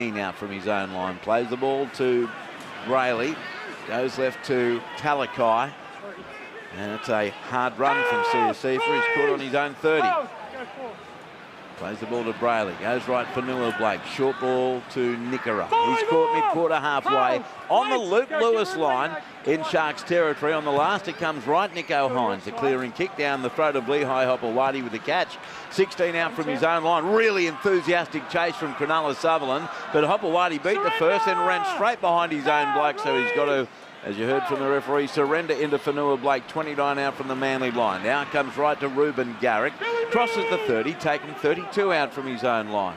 Out from his own line, plays the ball to Brayley, goes left to Talakai, and it's a hard run from CSC for he's caught on his own 30. Plays the ball to Brayley, goes right for Nua Blake, short ball to Nickera. He's caught mid-quarter halfway on the Luke Lewis line in Sharks territory. On the last it comes right, Nico Hines, the clearing kick down the throat of Lehigh Hopewadi with the catch. 16 out from his own line, really enthusiastic chase from Cronulla Sutherland, but Hopewadi beat the first and ran straight behind his own bloke, so he's got to, as you heard from the referee, surrender into Fanua Blake. 29 out from the Manly line. Now it comes right to Ruben Garrick. Crosses the 30, taken 32 out from his own line.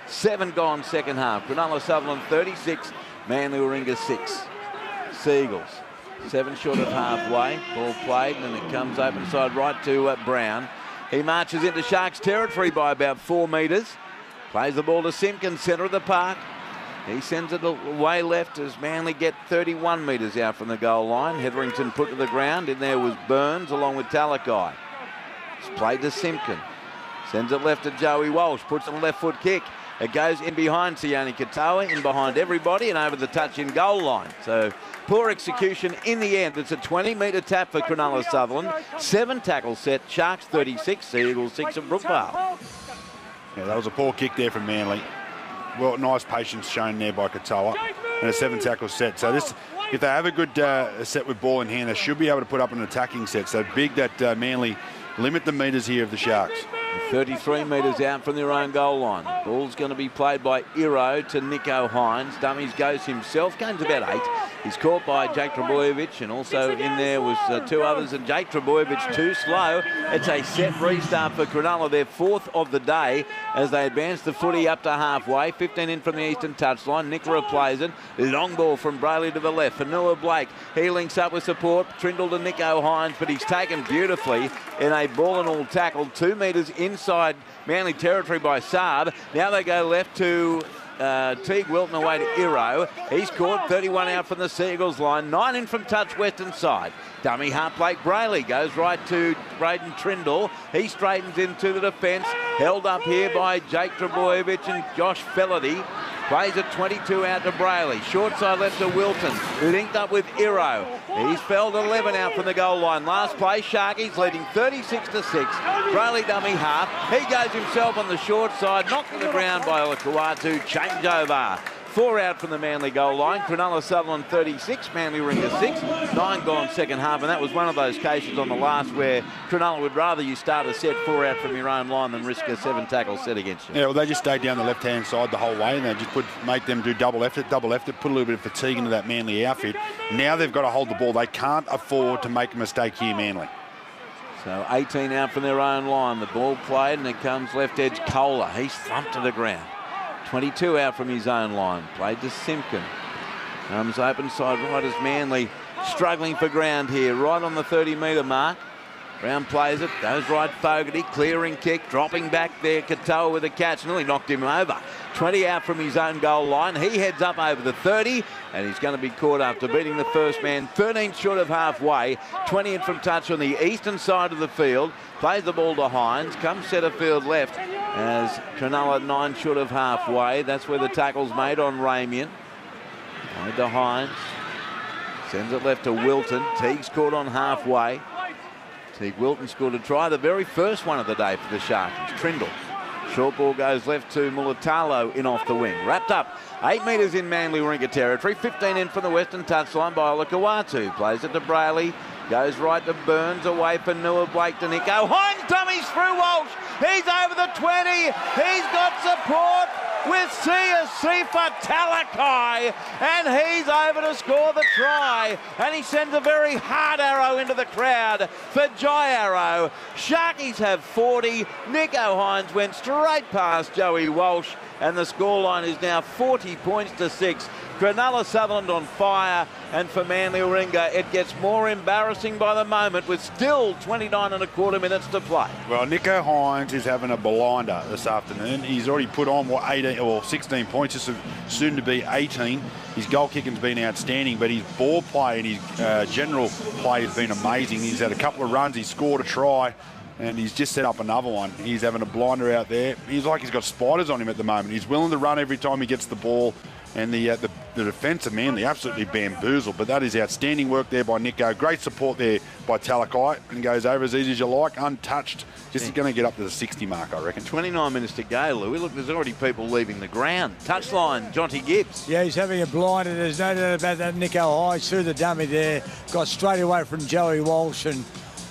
7 gone second half. Cronulla Sutherland 36, Manly Warringah 6. Seagulls 7 short of halfway. Ball played and it comes open side right to Brown. He marches into Sharks territory by about 4 metres. Plays the ball to Simpkins, centre of the park. He sends it away left as Manly get 31 metres out from the goal line. Hetherington put to the ground. In there was Burns along with Talakai. It's played to Simpkin. Sends it left to Joey Walsh. Puts a left foot kick. It goes in behind Sione Katoa, in behind everybody and over the touch in goal line. So poor execution in the end. It's a 20-metre tap for Cronulla Sutherland. 7 tackles set. Sharks 36, Seagulls 6 of Brookvale. Yeah, that was a poor kick there from Manly. Well, nice patience shown there by Katoa, and a 7 tackle set. So this, if they have a good set with ball in hand, they should be able to put up an attacking set. So big that Manly limit the metres here of the Sharks. 33 metres out from their own goal line. Ball's going to be played by Iro to Nico Hines. Dummies goes himself. Game's about 8. He's caught by Jake Trebojevic, and also in there was 2 others, and Jake Trebojevic too slow. It's a set restart for Cronulla, their 4th of the day, as they advance the footy up to halfway. 15 in from the eastern touchline. Nickera plays it. Long ball from Brayley to the left. Fanua Blake, he links up with support. Trindle to Nico Hines, but he's taken beautifully in a ball and all tackle. 2 metres inside Manly territory by Saab. Now they go left to Teague Wilton away to Iro. He's caught 31 out from the Seagulls line. 9 in from touch western side. Dummy half plate Brayley goes right to Braden Trindle. He straightens into the defence. Held up here by Jake Trebojevic and Josh Felaty. Plays it 22 out to Brayley. Short side left to Wilton. Linked up with Iro. He's felled 11 out from the goal line. Last play, Sharkies leading 36-6. Brayley dummy half. He goes himself on the short side. Knocked to the ground by Olakuatu. Changeover. 4 out from the Manly goal line. Cronulla Sutherland 36, Manly Warringah 6. 9 gone second half, and that was one of those cases on the last where Cronulla would rather you start a set 4 out from your own line than risk a 7 tackle set against you. Yeah, well, they just stayed down the left-hand side the whole way, and they just make them do double effort, put a little bit of fatigue into that Manly outfit. Now they've got to hold the ball. They can't afford to make a mistake here, Manly. So 18 out from their own line. The ball played, and it comes left edge Kohler. He's thumped to the ground. 22 out from his own line. Played to Simpkin. Comes open side right as Manly struggling for ground here. Right on the 30-metre mark. Brown plays it. Goes right Fogarty. Clearing kick. Dropping back there. Katoa with a catch. Nearly knocked him over. 20 out from his own goal line. He heads up over the 30. And he's going to be caught after beating the first man. 13 short of halfway. 20 in from touch on the eastern side of the field. Plays the ball to Hines. Comes centre field left. As Cronulla 9 short of halfway. That's where the tackle's made on Ramian. Played to Hines. Sends it left to Wilton. Teague's caught on halfway. Teague Wilton scored a try, the very first one of the day for the Sharkies. Trindle. Short ball goes left to Mulatalo in off the wing. Wrapped up 8 metres in Manly Warringah territory. 15 in from the western touchline by Olakuatu. Plays it to Brayley. Goes right to Burns, away for Nua Blake to Nico. Hines dummies through Walsh. He's over the 20. He's got support with CSC for Talakai. And he's over to score the try. And he sends a very hard arrow into the crowd for Jai Arrow. Sharkies have 40. Nico Hines went straight past Joey Walsh. And the scoreline is now 40 points to 6. Cronulla Sutherland on fire, and for Manly Warringah it gets more embarrassing by the moment with still 29.25 minutes to play. Well, Nico Hines is having a blinder this afternoon. He's already put on 18 or 16 points, just soon to be 18. His goal kicking's been outstanding, but his ball play and his general play has been amazing. He's had a couple of runs, he's scored a try. and he's just set up another one. He's having a blinder out there. He's like he's got spiders on him at the moment. He's willing to run every time he gets the ball, and the defence of Manly absolutely bamboozled. But that is outstanding work there by Nico. Great support there by Talakai, and goes over as easy as you like, untouched. Just going to get up to the 60 mark, I reckon. 29 minutes to go, Louis. Look, there's already people leaving the ground. Touchline, Jonty Gibbs. Yeah, he's having a blinder. There's no doubt about that. Nico Hines through the dummy there. Got straight away from Joey Walsh, and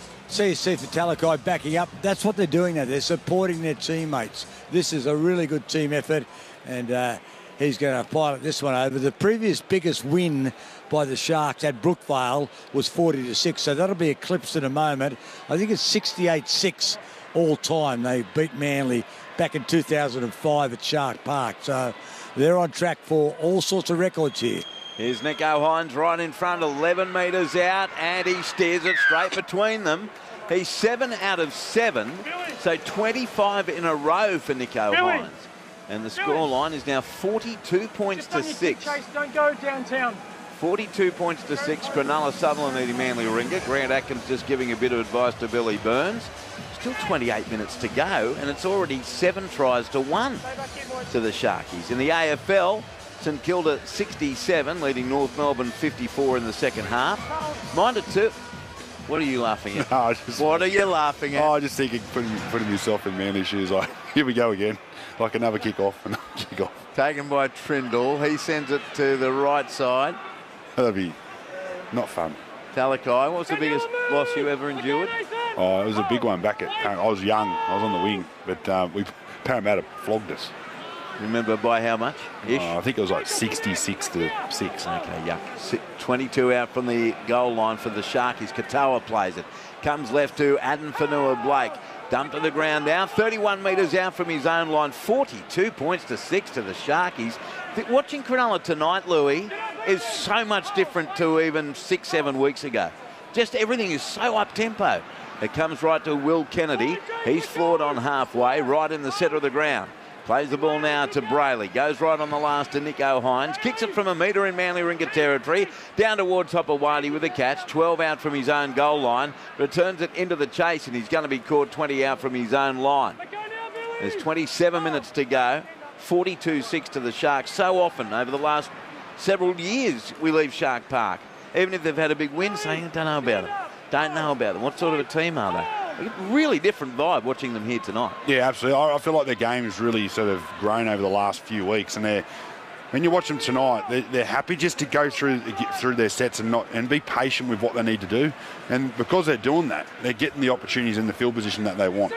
CSC for Talakai backing up. That's what they're doing now. They're supporting their teammates. This is a really good team effort, and he's going to pilot this one over. The previous biggest win by the Sharks at Brookvale was 40-6, so that'll be eclipsed in a moment. I think it's 68-6 all time. They beat Manly back in 2005 at Shark Park, so they're on track for all sorts of records here. Here's Nico Hines right in front, 11 metres out, and he steers it straight between them. He's 7 out of 7, so 25 in a row for Nico Hines. And the scoreline is now 42 points to 6. Don't go downtown. 42 points to 6. Cronulla Sutherland leading Manly Warringah. Grant Atkins just giving a bit of advice to Billy Burns. Still 28 minutes to go, and it's already 7 tries to 1 to the Sharkies. In the AFL, St Kilda 67, leading North Melbourne 54 in the second half. Minded too. What are you laughing at? No, what are you laughing at? Oh, I just think putting yourself in Manly shoes. Like, here we go again. Like another kick-off, another kick-off. Taken by Trindle. He sends it to the right side. That'd be not fun. Talakai, what's the biggest loss you ever endured? Oh, it was a big one back at... I was young. I was on the wing. But Parramatta flogged us. Remember by how much? I think it was like 66-6. Okay, yeah. 22 out from the goal line for the Sharkies. Katoa plays it. Comes left to Adam Fanua-Blake. Dumped to the ground now. 31 metres out from his own line. 42 points to 6 to the Sharkies. Watching Cronulla tonight, Louis, is so much different to even 6-7 weeks ago. Just everything is so up-tempo. It comes right to Will Kennedy. He's floored on halfway, right in the centre of the ground. Plays the ball now to Brayley. Goes right on the last to Nico Hines. Kicks it from a metre in Manly Warringah territory. Down towards Hopewadi with a catch. 12 out from his own goal line. Returns it into the chase, and he's going to be caught 20 out from his own line. There's 27 minutes to go. 42-6 to the Sharks. So often over the last several years we leave Shark Park. Even if they've had a big win, saying, don't know about them. Don't know about them. What sort of a team are they? Really different vibe watching them here tonight. Yeah, absolutely. I feel like their game has really sort of grown over the last few weeks, and when you watch them tonight, they're happy just to go get through their sets and be patient with what they need to do. And because they're doing that, they're getting the opportunities in the field position that they want.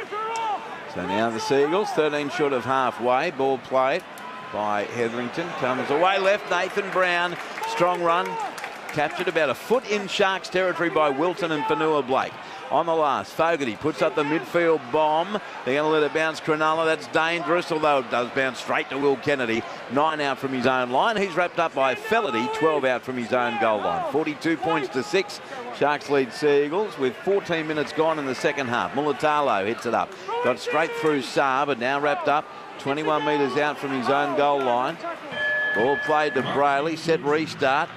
So now the Seagulls, 13 short of halfway. Ball played by Hetherington. Comes away left. Nathan Brown, strong run. Captured about a foot in Sharks territory by Wilton and Fanua-Blake. On the last, Fogarty puts up the midfield bomb. They're going to let it bounce Cronulla. That's dangerous, although it does bounce straight to Will Kennedy. 9 out from his own line. He's wrapped up by Felity. 12 out from his own goal line. 42 points to 6. Sharks lead Seagulls with 14 minutes gone in the second half. Mulatalo hits it up. Got straight through Saar, but now wrapped up 21 metres out from his own goal line. Ball played to Brayley. Set restart.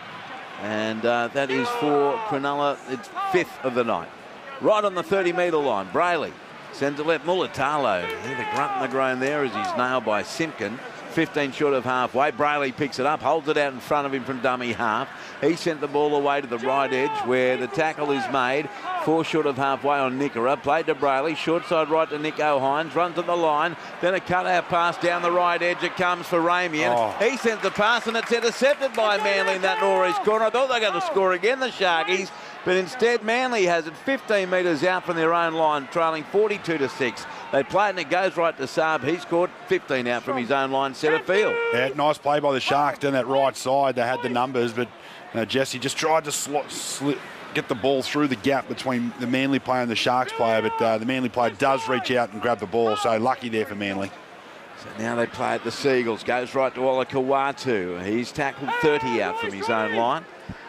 And that is for Cronulla. It's 5th of the night. Right on the 30-metre line, Brayley sends it left. Mulatalo, the grunt and the groan there as he's nailed by Simpkin. 15 short of halfway. Brayley picks it up, holds it out in front of him from dummy half. He sent the ball away to the right edge where the tackle is made. 4 short of halfway on Nickera. Played to Brayley. Short side right to Nico Hines. Runs to the line. Then a cut-out pass down the right edge. It comes for Ramian. He sends the pass and it's intercepted by Manly in that northeast corner. I thought they were going to score again, the Sharkies. But instead, Manly has it 15 metres out from their own line, trailing 42-6. They play it and it goes right to Saab. He scored 15 out from his own line, centre field. Yeah, nice play by the Sharks down that right side. They had the numbers, but Jesse just tried to get the ball through the gap between the Manly player and the Sharks player, but the Manly player does reach out and grab the ball, so lucky there for Manly. So now they play at the Seagulls. Goes right to Ola Kawatu. He's tackled 30 out from his own line.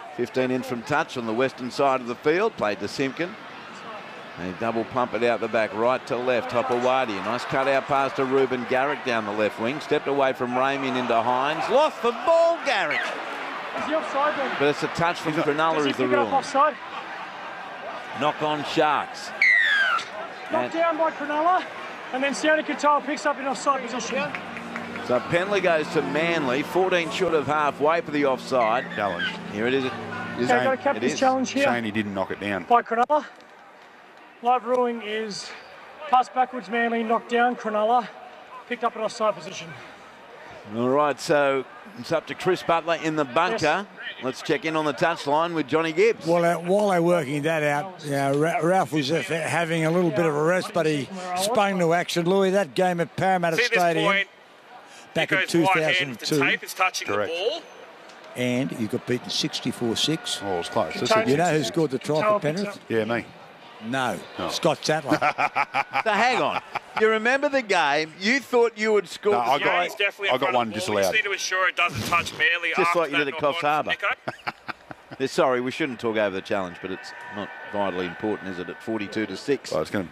15 in from touch on the western side of the field. Played to Simpkin. They double pump it out the back, right to left. Hopewadi. A nice cut-out pass to Ruben Garrick down the left wing. Stepped away from Ramian into Hines. Lost the ball, Garrick. Is he offside then? But it's a touch from Cronulla is the rule. Offside? Knock on Sharks. Knocked down by Cronulla, and then Sione Katoa picks up in offside position. So penalty goes to Manly, 14 short of halfway for the offside. Challenge. Here it is. Okay, got to cap this challenge here. Saying he didn't knock it down. By Cronulla. Live ruling is pass backwards Manly, knocked down Cronulla, picked up an offside position. All right, so it's up to Chris Butler in the bunker. Yes. Let's check in on the touchline with Johnny Gibbs. Well, while they're working that out, Ralph was having a little bit of a rest, but he sprung to action. Louis, that game at Parramatta Stadium back in 2002. The tape is touching Correct. the ball. And you got beaten 64-6. Oh, it was close. You know who scored the try for Penrith? Yeah, me. No, Scott Sattler. So hang on. You remember the game? You thought you would score No, the I He's definitely in I got front one of the ball. disallowed. We just need to ensure it doesn't touch Manly Just after like you that did at knock Coffs on Harbour. Nico. Sorry, we shouldn't talk over the challenge, but it's not vitally important, is it, at 42-6? Oh, it's going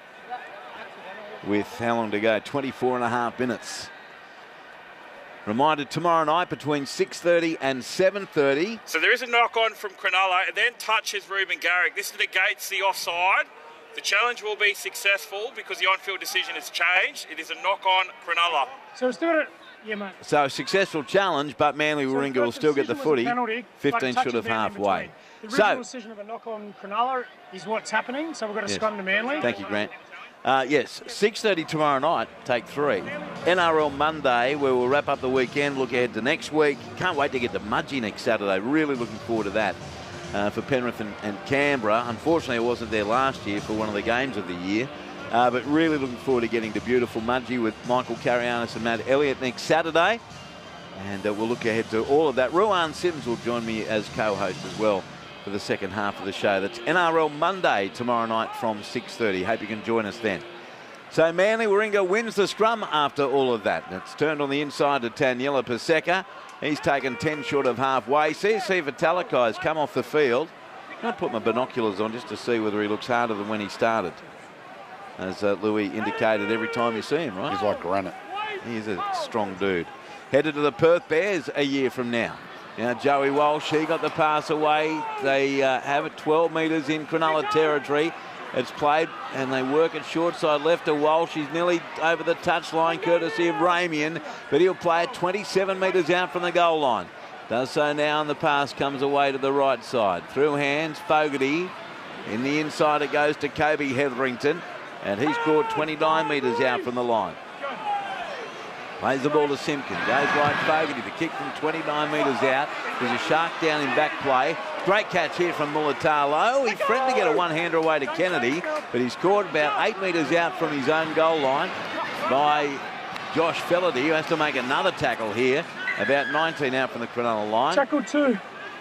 With how long to go? 24 and a half minutes. Reminder, tomorrow night between 6:30 and 7:30. So there is a knock on from Cronulla and then touches Ruben Garrick. This negates the offside. The challenge will be successful because the on-field decision has changed. It is a knock on Cronulla. So it's still yeah, mate. So successful challenge, but Manly Warringah will still get the footy. 15 short of halfway. The original So, decision of a knock on Cronulla is what's happening, so we've got to scrum to Manly. thank you, Grant. Yes, 6:30 tomorrow night, take 3. NRL Monday, where we'll wrap up the weekend, look ahead to next week. Can't wait to get to Mudgee next Saturday. Really looking forward to that for Penrith and Canberra. Unfortunately, I wasn't there last year for one of the games of the year. But really looking forward to getting to beautiful Mudgee with Michael Carianis and Matt Elliott next Saturday. And we'll look ahead to all of that. Ruan Sims will join me as co-host as well for the second half of the show. That's NRL Monday tomorrow night from 6:30. Hope you can join us then. So Manly Warringah wins the scrum after all of that. It's turned on the inside to Taniela Paseka. He's taken 10 short of halfway. CC Vitalakai has come off the field. I'm going to put my binoculars on just to see whether he looks harder than when he started. As Louis indicated, every time you see him, right? He's like granite. He's a strong dude. Headed to the Perth Bears a year from now. Now, Joey Walsh, he got the pass away. They have it 12 metres in Cronulla territory. It's played, and they work it short side left to Walsh. He's nearly over the touchline, courtesy of Ramian, but he'll play it 27 metres out from the goal line. Does so now, and the pass comes away to the right side. Through hands, Fogarty. In the inside, it goes to Kobe Hetherington, and he's scored 29 metres out from the line. Plays the ball to Simpkin. Goes right Fogarty. The kick from 29 metres out. There's a shark down in back play. Great catch here from Mulatalo. He threatened to get a one-hander away to Kennedy, but he's scored about 8 metres out from his own goal line by Josh Felaty, who has to make another tackle here. About 19 out from the Cronulla line. Tackle 2.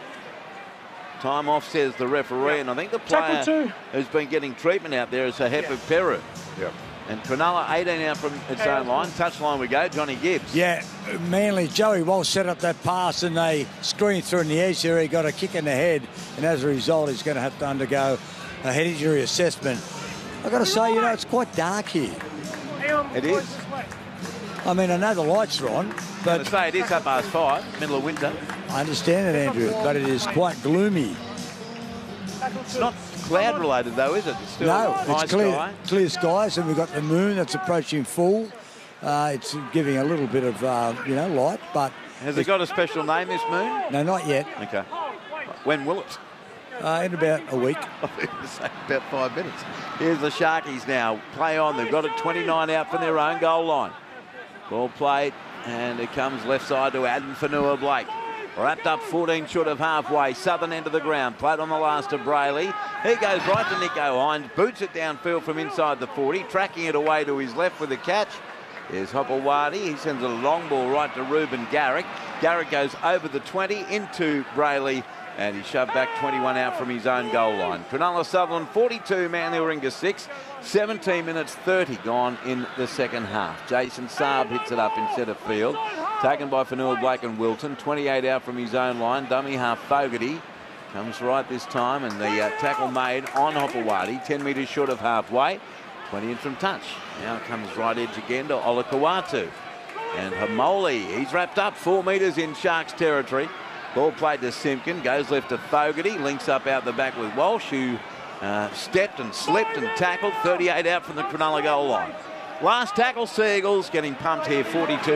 Time off, says the referee, and I think the player who's been getting treatment out there is Hefe Peru. Yep. And Cronulla 18 out from its own line. Touch line we go. Johnny Gibbs. Yeah, Manly, Joey Walsh set up that pass and they screened through in the edge there. He got a kick in the head, and as a result, he's going to have to undergo a head injury assessment. I've got to say, it's quite dark here. It is. I mean, I know the lights are on, but I say it is 5:30, middle of winter. I understand it, Andrew, but it is quite gloomy. It's not cloud related though, is it? It's still high it's clear, sky. clear skies, and we've got the moon that's approaching full. It's giving a little bit of, light, but... Has it got a special name, this moon? No, not yet. Okay. When will it? In about a week. About 5 minutes. Here's the Sharkies now. Play on. They've got it 29 out from their own goal line. Ball played, and it comes left side to Adam Fanua-Blake. Wrapped up 14 short of halfway. Southern end of the ground. Played on the last to Brayley. He goes right to Nico Hines. Boots it downfield from inside the 40. Tracking it away to his left with the catch. There's Hopewadi. He sends a long ball right to Ruben Garrick. Garrick goes over the 20 into Brayley. And he shoved back 21 out from his own goal line. Cronulla Sutherland 42, Manly Warringah 6. 17 minutes 30 gone in the second half. Jason Saab hits it up in centre field. Taken by Fanua-Blake and Wilton. 28 out from his own line. Dummy half Fogarty comes right this time, and the tackle made on Hopewadi. 10 metres short of halfway. 20 in from touch. Now comes right edge again to Olakau'atu. And Hamoli, he's wrapped up 4 metres in Sharks territory. Ball played to Simpkin, goes left to Fogarty, links up out the back with Walsh, who stepped and slipped and tackled. 38 out from the Cronulla goal line. Last tackle, Seagulls getting pumped here,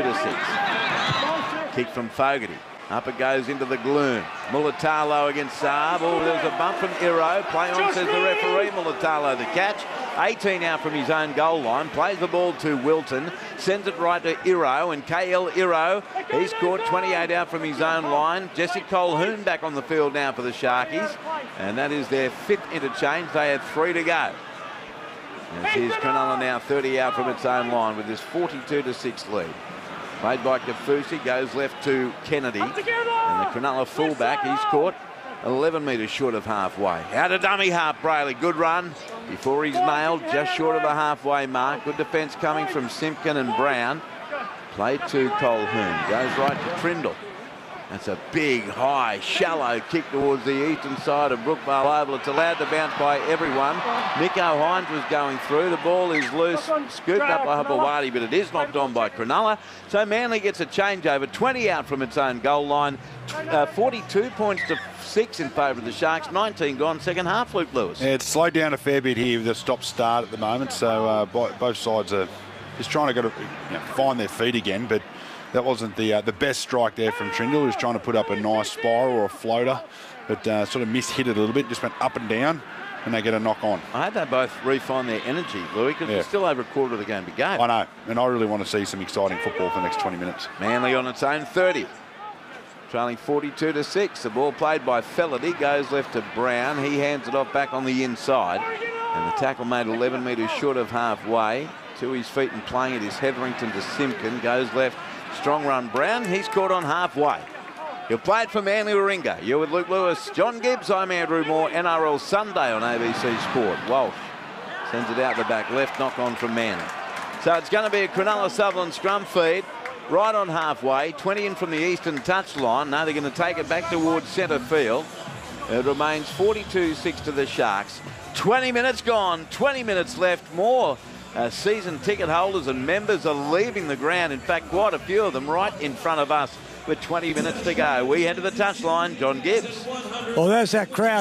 42-6. Kick from Fogarty. Up it goes into the gloom. Mulatalo against Saab. Oh, there was a bump from Iro. Play on, says the referee. Mulatalo the catch. 18 out from his own goal line. Plays the ball to Wilton. Sends it right to Iro. And KL Iro, he's caught 28 out from his own line. Jesse Colquhoun back on the field now for the Sharkies. And that is their 5th interchange. They have 3 to go. And here's Cronulla now 30 out from its own line with this 42-6 lead. Played by Kafusi, goes left to Kennedy. And the Cronulla fullback, he's caught 11 metres short of halfway. Out of dummy half, Brayley. Good run before he's nailed, just short of the halfway mark. Good defence coming from Simpkin and Brown. Played to Colquhoun. Goes right to Trindle. That's a big, high, shallow kick towards the eastern side of Brookvale Oval. It's allowed to bounce by everyone. Nico Hines was going through. The ball is loose, scooped up by Hopewadi, but it is knocked on by Cronulla. So Manly gets a changeover, 20 out from its own goal line. 42 points to 6 in favour of the Sharks. 19 gone, second half, Luke Lewis. Yeah, it's slowed down a fair bit here with a stop-start at the moment. So both sides are just trying to find their feet again, but that wasn't the best strike there from Trindle, who's trying to put up a nice spiral or a floater, but sort of mishit it a little bit, just went up and down, and they get a knock on. I hope they both refine their energy, Louis, because it's still over a quarter of the game to go. I know, and I really want to see some exciting football for the next 20 minutes. Manly on its own 30. Trailing 42-6. The ball played by Fellerty, goes left to Brown. He hands it off back on the inside. And the tackle made 11 metres short of halfway. To his feet and playing it is Hetherington to Simpkin. Goes left. Strong run, Brown. He's caught on halfway. He'll play it for Manly Warringah. You're with Luke Lewis, John Gibbs. I'm Andrew Moore. NRL Sunday on ABC Sport. Walsh sends it out the back left. Knock on from Manly. So it's going to be a Cronulla Sutherland scrum feed. Right on halfway. 20 in from the eastern touchline. Now they're going to take it back towards centre field. It remains 42-6 to the Sharks. 20 minutes gone. 20 minutes left. More season ticket holders and members are leaving the ground. In fact, quite a few of them right in front of us with 20 minutes to go. We head to the touchline. John Gibbs. Well, there's that crowd,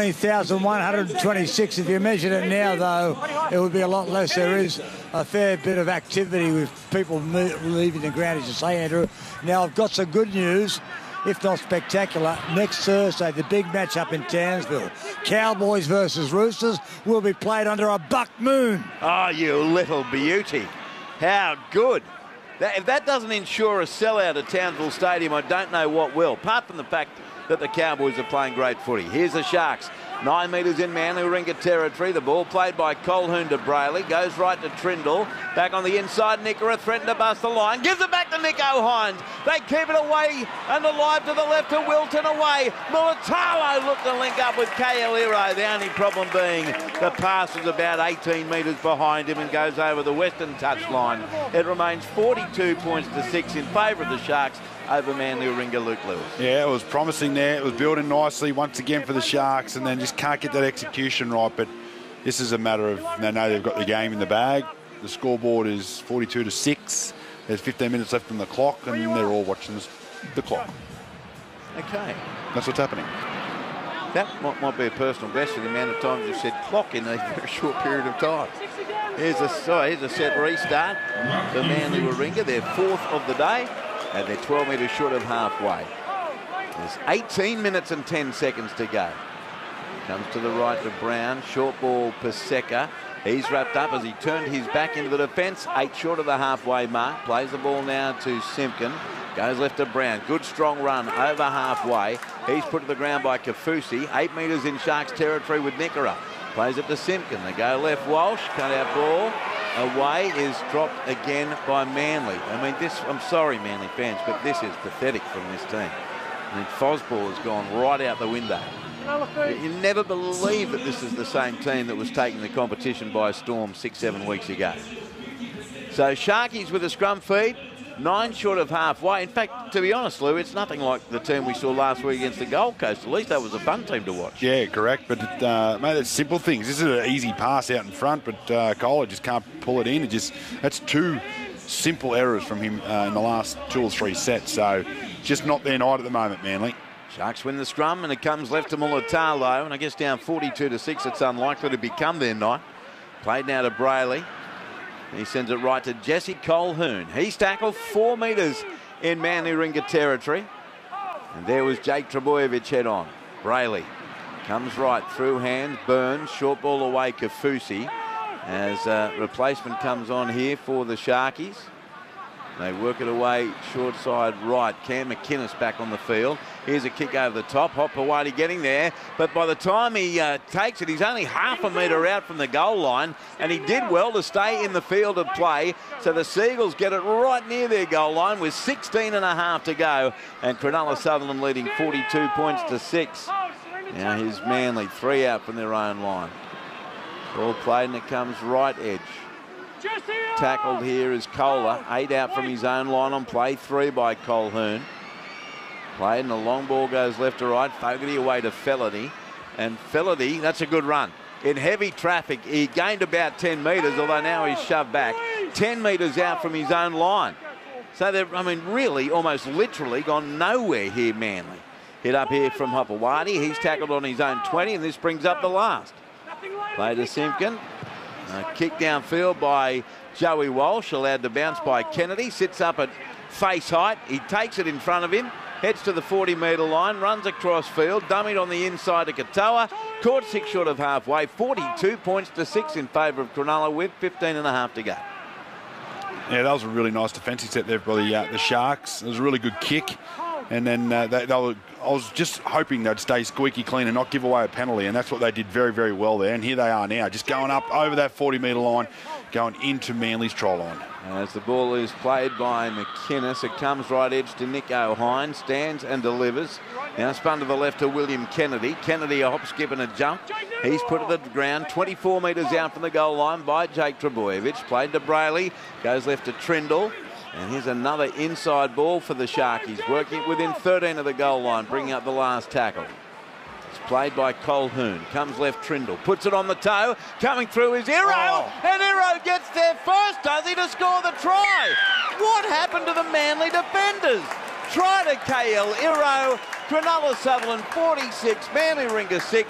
17,126. If you measured it now, though, it would be a lot less. There is a fair bit of activity with people leaving the ground, as you say, Andrew. Now, I've got some good news, if not spectacular. Next Thursday, the big match up in Townsville. Cowboys versus Roosters will be played under a buck moon. Oh, you little beauty. How good. If that doesn't ensure a sellout at Townsville Stadium, I don't know what will, apart from the fact that the Cowboys are playing great footy. Here's the Sharks. 9 metres in Manly Warringah territory. The ball played by Colquhoun to Brayley. Goes right to Trindle. Back on the inside, Nickera threatened to bust the line. Gives it back to Nico Hines. They keep it away and alive to the left to Wilton away. Mulatalo looked to link up with KL Iro. The only problem being the pass was about 18 metres behind him and goes over the western touchline. It remains 42 points to 6 in favour of the Sharks over Manly Warringah. Luke Lewis. Yeah, it was promising there. It was building nicely once again for the Sharks, and then just can't get that execution right. But this is a matter of they know they've got the game in the bag. The scoreboard is 42-6. There's 15 minutes left on the clock, and they're all watching the clock. Okay. That's what's happening. That might be a personal best for the amount of times you've said clock in a very short period of time. Here's a set restart for Manly Warringah. They're 4th of the day. And they're 12 metres short of halfway. There's 18 minutes and 10 seconds to go. Comes to the right to Brown. Short ball, Paseka. He's wrapped up as he turned his back into the defence. 8 short of the halfway mark. Plays the ball now to Simpkin. Goes left to Brown. Good strong run over halfway. He's put to the ground by Kafusi. 8 metres in Sharks territory with Nickera. Plays it to Simpkin. They go left. Walsh. Cut out ball. Away is dropped again by Manly. I mean, I'm sorry, Manly fans, but this is pathetic from this team. I mean, Fosball has gone right out the window. You never believe that this is the same team that was taking the competition by storm 6-7 weeks ago. So Sharkies with a scrum feed, 9 short of halfway. In fact, to be honest, Lou, it's nothing like the team we saw last week against the Gold Coast. At least that was a fun team to watch. Yeah, correct. But, mate, it's simple things. This is an easy pass out in front, but Kohler just can't pull it in. That's 2 simple errors from him in the last 2 or 3 sets. So just not their night at the moment, Manly. Sharks win the scrum, and it comes left to Mulatalo, and I guess down 42-6, it's unlikely to become their night. Played now to Brayley. He sends it right to Jesse Colquhoun. He's tackled 4 metres in Manly Ringa territory. And there was Jake Trbojevic head on. Brayley comes right through hands, Burns, short ball away, Kaufusi. As replacement comes on here for the Sharkies. They work it away short side right. Cam McInnes back on the field. Here's a kick over the top. Hopewadi getting there. But by the time he takes it, he's only half a metre out from the goal line. And he did well to stay in the field of play. So the Seagulls get it right near their goal line with 16.5 to go. And Cronulla Sutherland leading 42 points to 6. Now here's Manly, 3 out from their own line. Ball played and it comes right edge. Tackled here is Kohler, 8 out from his own line on play, 3 by Colquhoun. Played and the long ball goes left to right, Fogarty away to Felity. And Felity, that's a good run. In heavy traffic, he gained about 10 metres, although now he's shoved back. 10 metres out from his own line. So they've, really, almost literally gone nowhere here, Manly. Hit up here from Hopewadi. He's tackled on his own 20, and this brings up the last. Play to Simpkin. Kick downfield by Joey Walsh, allowed to bounce by Kennedy. Sits up at face height. He takes it in front of him. Heads to the 40-metre line. Runs across field. Dummied on the inside to Katoa. Caught 6 short of halfway. 42 points to 6 in favour of Cronulla with 15.5 to go. Yeah, that was a really nice defensive set there by the Sharks. It was a really good kick. And then I was just hoping they'd stay squeaky clean and not give away a penalty, and that's what they did very, very well there. And here they are now, just going up over that 40-metre line, going into Manly's try line. As the ball is played by McInnes, it comes right edge to Nick O'Hine, stands and delivers. Now spun to the left to William Kennedy. Kennedy a hop, skip and a jump. He's put it at the ground, 24 metres out from the goal line by Jake Trbojevic. Played to Brayley, goes left to Trindle. And here's another inside ball for the Sharkies, working within 13 of the goal line, bringing up the last tackle. It's played by Colquhoun, comes left Trindle, puts it on the toe, coming through is Iro, and Iro gets there first, does he, to score the try? What happened to the Manly defenders? Try to KL Iro, Cronulla Sutherland 46, Manly Ringa 6,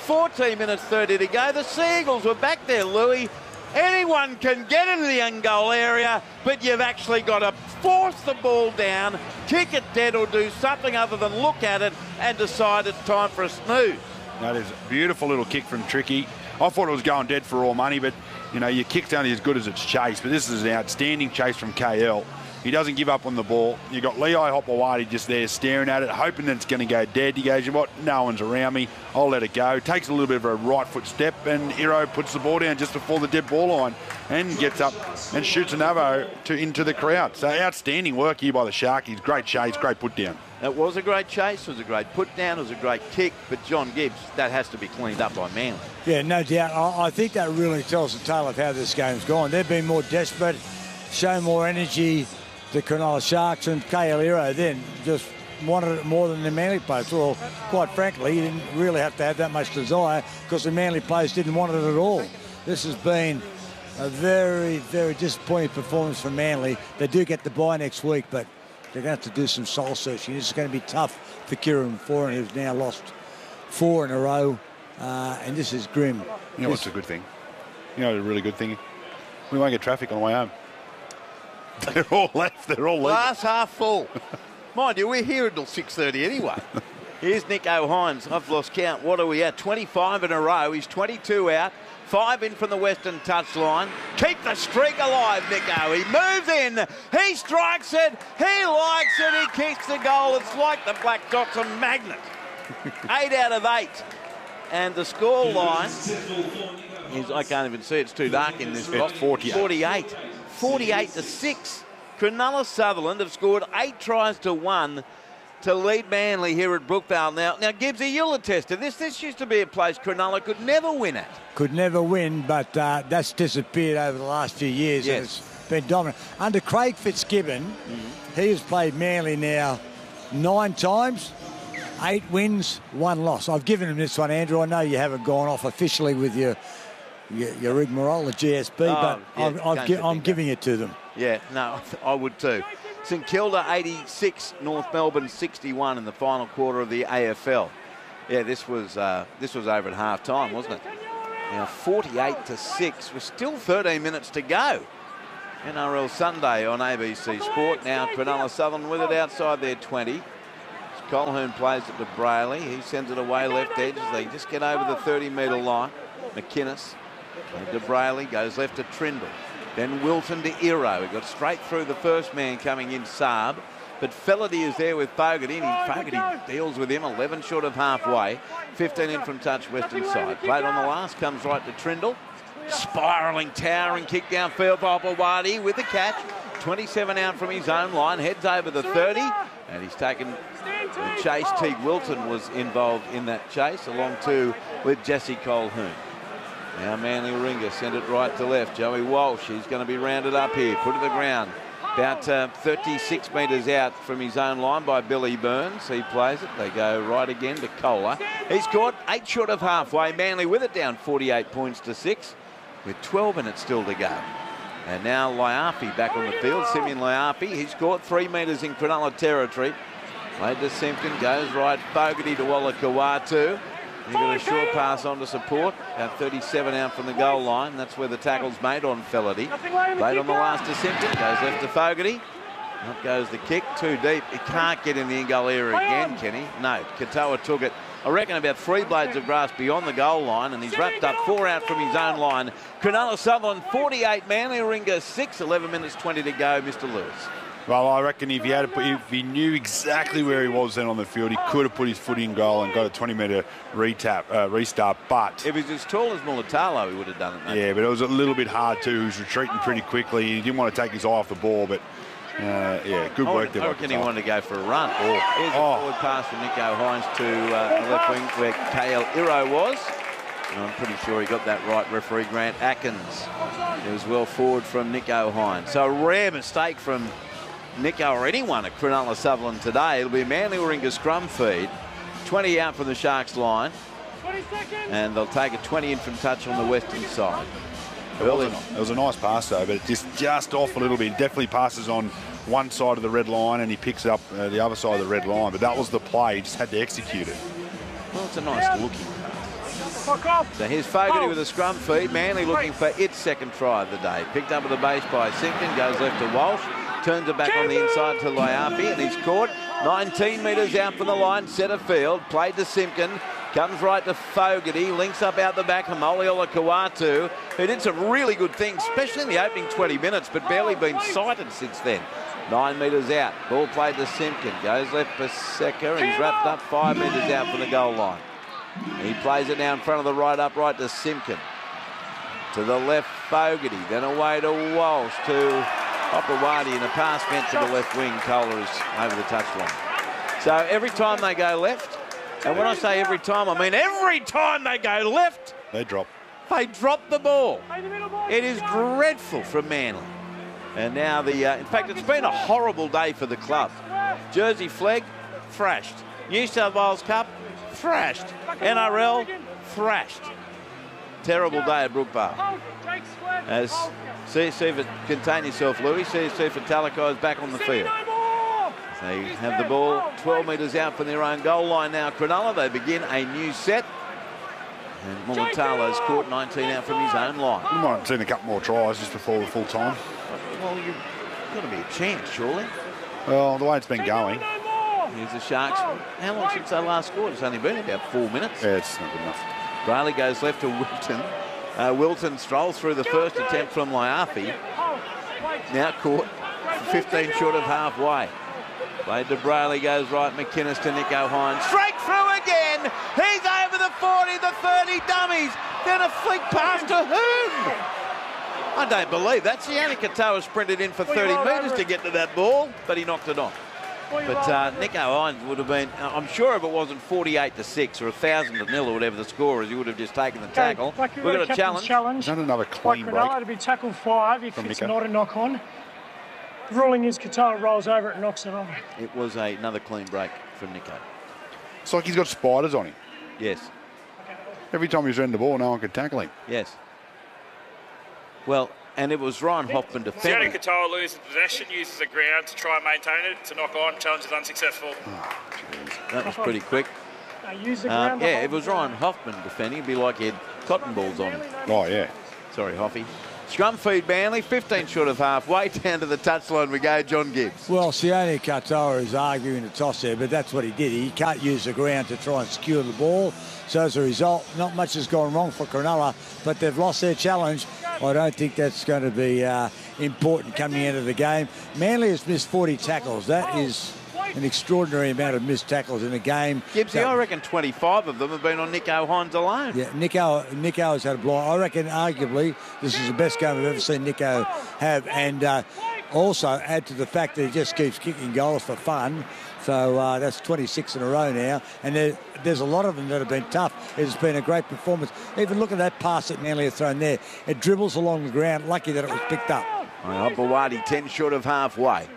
14 minutes 30 to go. The Seagulls were back there, Louis. Anyone can get into the end goal area, but you've actually got to force the ball down, kick it dead or do something other than look at it and decide it's time for a snooze. That is a beautiful little kick from Tricky. I thought it was going dead for all money, but, your kick's only as good as its chase. But this is an outstanding chase from KL. He doesn't give up on the ball. You've got Lehigh Hopewadi just there staring at it, hoping that it's going to go dead. He goes, you know what, no one's around me. I'll let it go. Takes a little bit of a right foot step, and Iro puts the ball down just before the dead ball line and gets up and shoots an arrow into the crowd. So outstanding work here by the Sharkies. Great chase, great put down. It was a great chase, it was a great put down, it was a great kick, but John Gibbs, that has to be cleaned up by Manly. Yeah, no doubt. I think that really tells the tale of how this game's gone. They've been more desperate, shown more energy. The Cronulla Sharks, and KL Iro then just wanted it more than the Manly players. Well, quite frankly, he didn't really have to have that much desire because the Manly players didn't want it at all. This has been a very, very disappointing performance for Manly. They do get the bye next week, but they're going to have to do some soul searching. This is going to be tough for Kieran Foran, who's now lost 4 in a row, and this is grim. You know what's a good thing? You know, a really good thing? We won't get traffic on the way home. They're all left. They're all leaving. Glass half full. Mind you, we're here until 6:30 anyway. Here's Nick O'Hine. I've lost count. What are we at? 25 in a row. He's 22 out. 5 in from the western touchline. Keep the streak alive, Nico. He moves in. He strikes it. He likes it. He kicks the goal. It's like the Black Dots a magnet. 8 out of 8. And the score line is, I can't even see. It's too dark in this box. 48. 48-6. Cronulla Sutherland have scored 8 tries to 1 to lead Manly here at Brookvale. Now Gibbsy, you'll attest to this. This used to be a place Cronulla could never win at. Could never win, but that's disappeared over the last few years. Yes. And it's been dominant. Under Craig Fitzgibbon, he has played Manly now 9 times, 8 wins, 1 loss. I've given him this one, Andrew. I know you haven't gone off officially with your rigmarole, the GSB, but I'm giving it to them. Yeah, no, I would too. St Kilda 86, North Melbourne 61 in the final quarter of the AFL. Yeah, this was over at half time, wasn't it? Now 48-6 with still 13 minutes to go. NRL Sunday on ABC Sport. Now Cronulla Southern with it outside their 20. Colquhoun plays it to Brayley. He sends it away left edge as they just get over the 30-metre line. McInnes to Brayley, goes left to Trindle. Then Wilton to Iro. He got straight through the first man coming in, Saab. But Felady is there with Fogarty, and Fogarty deals with him, 11 short of halfway. 15 in from touch, western side. Played on the last, comes right to Trindle. Spiralling, towering kick downfield by Papawati with the catch. 27 out from his own line, heads over the 30, and he's taken the chase. Teague Wilton was involved in that chase, along too with Jesse Colquhoun. Now Manly Warringah send it right to left. Joey Walsh, he's going to be rounded up here, put to the ground. About 36 metres out from his own line by Billy Burns. He plays it. They go right again to Kohler. He's caught 8 short of halfway. Manly with it down 48 points to 6 with 12 minutes still to go. And now Liafi back on the field. Simeon Liafi. He's caught 3 metres in Cronulla territory. Played to Simpkin. Goes right. Fogarty to Walla Kawatu. He got a short pass on to support. About 37 out from the goal line. That's where the tackle's made on Felady. Played on the last to Simpson. Goes left to Fogarty. Up goes the kick. Too deep. He can't get in the in-goal area again, Kenny. No, Katoa took it. I reckon about 3 blades of grass beyond the goal line, and he's wrapped up 4 out from his own line. Cronulla Sutherland 48, Manly Warringah 6, 11 minutes 20 to go, Mr. Lewis. Well, I reckon if he knew exactly where he was then on the field, he could have put his foot in goal and got a 20-metre restart. But if he's as tall as Mulatalo, he would have done it, mate. Yeah, but it was a little bit hard too. He was retreating pretty quickly. He didn't want to take his eye off the ball, but yeah, good work there. I reckon he wanted to go for a run. Here's a forward pass from Nico Hines to the left wing where KL Iro was. And I'm pretty sure he got that right, referee Grant Atkins. It was well forward from Nico Hines. So a rare mistake from Nico or anyone at Cronulla Sutherland today. It'll be a Manly Warringah scrum feed. 20 out from the Sharks line. 20 seconds. And they'll take a 20 in from touch on the western side. It was a nice pass though, but it just off a little bit. He definitely passes on one side of the red line and he picks it up the other side of the red line. But that was the play. He just had to execute it. Well, it's a nice looking pass. So here's Fogarty with a scrum feed. Manly looking for its second try of the day. Picked up at the base by Simpkin. Goes left to Walsh. Turns it back on the inside to Liafi, and he's caught 19 metres out from the line, centre field, played to Simpkin, comes right to Fogarty, links up out the back, Hamoliola Kawatu, who did some really good things, especially in the opening 20 minutes, but barely been sighted since then. 9 metres out, ball played to Simpkin, goes left for Secker, he's wrapped up 5 metres out from the goal line. He plays it now in front of the right upright to Simpkin. To the left, Fogarty, then away to Walsh, to Papawati, and a pass meant to the left wing. Kohler is over the touchline. So every time they go left, and when I say every time, I mean every time they go left, they drop the ball. It is dreadful from Manly. And now in fact, it's been a horrible day for the club. Jersey Flegg, thrashed. New South Wales Cup, thrashed. NRL, thrashed. Terrible day at Brook Bar. As see if it contain yourself, Louis. See if Talakai is back on the field. They have the ball 12 metres out from their own goal line now. Cronulla, they begin a new set. And Mulatalo's caught 19 out from his own line. We might have seen a couple more tries just before the full time. Well, you've got to be a chance, surely. Well, the way it's been going. Here's the Sharks. How long since they last scored? It's only been about 4 minutes. Yeah, it's not good enough. Brayley goes left to Wilton. Wilton strolls through the first attempt from Liafi. Now caught 15 short of halfway. Played to Brayley, goes right. McInnes to Nico Hines. Straight through again. He's over the 40, the 30 dummies. Then a flick pass to whom? I don't believe that. Sione Katoa sprinted in for 30 metres to get to that ball, but he knocked it off. But Nico Hines would have been, I'm sure if it wasn't 48-6 or 1,000-0 or whatever the score is, he would have just taken the tackle. We've got a challenge. Is that another clean break? Cronulla to be tackle 5 if it's not a knock-on. The ruling is Katoa rolls over it and knocks it on. It was another clean break from Nico. It's like he's got spiders on him. Yes. Every time he's running the ball, no one can tackle him. Yes. Well, and it was Ryan Hoffman defending. Sione Katoa loses possession, uses the ground to try and maintain it. It's a knock-on. Challenge is unsuccessful. That was pretty quick. Use the ground Yeah, if it was Ryan Hoffman defending, it'd be like he had cotton balls on him. Oh, yeah. Sorry, Hoffy. Scrum feed Manly, 15 short of halfway. Down to the touchline we go, John Gibbs. Well, Sione Katoa is arguing the toss there, but that's what he did. He can't use the ground to try and secure the ball. So as a result, not much has gone wrong for Cronulla, but they've lost their challenge. I don't think that's going to be important coming into the game. Manly has missed 40 tackles. That is an extraordinary amount of missed tackles in a game. Gibbsy, I reckon 25 of them have been on Nicho Hines alone. Yeah, Nicho has had a blow. I reckon arguably this is the best game I've ever seen Nicho have, and also add to the fact that he just keeps kicking goals for fun. So that's 26 in a row now, and there's a lot of them that have been tough. It's been a great performance. Even look at that pass that Manly have thrown there. It dribbles along the ground. Lucky that it was picked up. Hopewadi 10 short of halfway.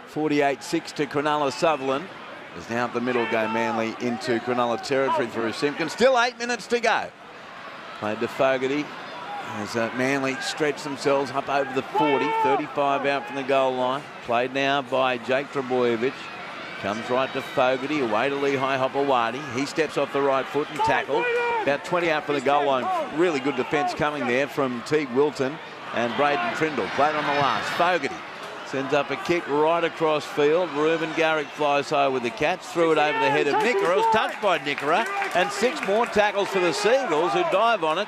48-6 to Cronulla. Sutherland is now at the middle, go Manly into Cronulla territory through Simpkin. Still 8 minutes to go. Played to Fogarty as Manly stretch themselves up over the 40. 35 out from the goal line. Played now by Jake Trbojevic. Comes right to Fogarty, away to Lehigh Hopewadi. He steps off the right foot and tackled. About 20 out from the goal line. Really good defence coming there from Teague Wilton and Braden Trindle. Played on the last. Fogarty sends up a kick right across field. Reuben Garrick flies high with the catch. Threw it over the head of Nickera. It was touched by Nickera. And 6 more tackles for the Seagulls, who dive on it.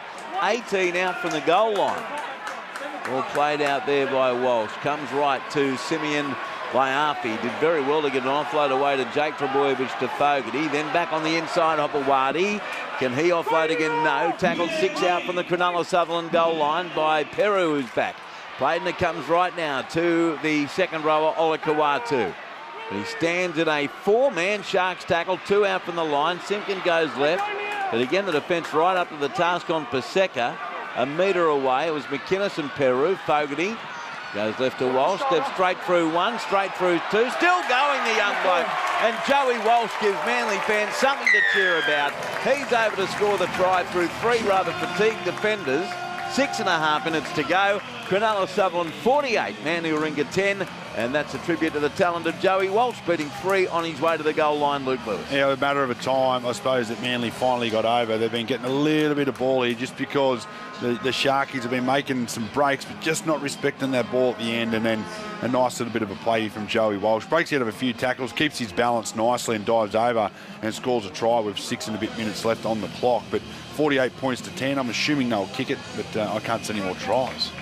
18 out from the goal line. All played out there by Walsh. Comes right to Simeon Vaiapi. Did very well to get an offload away to Jake Trbojevic to Fogarty. Then back on the inside, Hopewadi. Can he offload again? No. Tackled 6 out from the Cronulla Sutherland goal line by Peru, who's back. Played, and it comes right now to the second rower, Ola Kawatu. But he stands in a 4-man Sharks tackle, 2 out from the line. Simpkin goes left. But again, the defence right up to the task on Paseka. A metre away, it was McInnes and Peru. Fogarty goes left to Walsh, steps straight through 1, straight through 2. Still going, the young bloke. And Joey Walsh gives Manly fans something to cheer about. He's able to score the try through 3 rather fatigued defenders. 6.5 minutes to go. Cronulla Sutherland 48, Manly Warringah 10, and that's a tribute to the talent of Joey Walsh, beating 3 on his way to the goal line, Luke Lewis. Yeah, a matter of a time, I suppose, that Manly finally got over. They've been getting a little bit of ball here just because the Sharkies have been making some breaks, but just not respecting that ball at the end, and then a nice little bit of a play from Joey Walsh. Breaks out of a few tackles, keeps his balance nicely and dives over and scores a try with 6 and a bit minutes left on the clock. But 48 points to 10. I'm assuming they'll kick it, but I can't see any more tries.